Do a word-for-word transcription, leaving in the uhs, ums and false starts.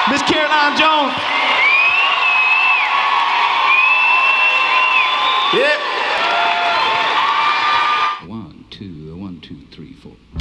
Miss Caroline Jones. Yeah. One, two, one, two, three, four.